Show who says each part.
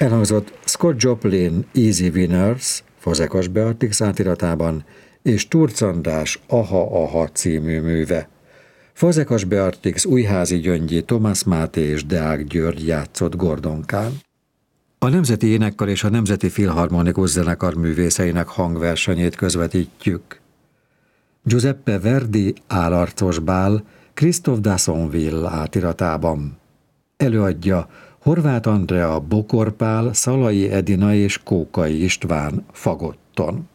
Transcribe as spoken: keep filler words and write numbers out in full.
Speaker 1: Elhangzott Scott Joplin Easy Winners, Fazekas Beatrix átiratában, és Turc András Aha Aha című műve. Fazekas Beatrix, Újházi Gyöngyi, Thomas Máté és Deák György játszott Gordonkán. A Nemzeti Énekkar és a Nemzeti Filharmonikus Zenekar művészeinek hangversenyét közvetítjük. Giuseppe Verdi Álarcos bál Christophe d'Assonville átiratában. Előadja Horváth Andrea Bokorpál, Szalai Edina és Kókai István fagotton.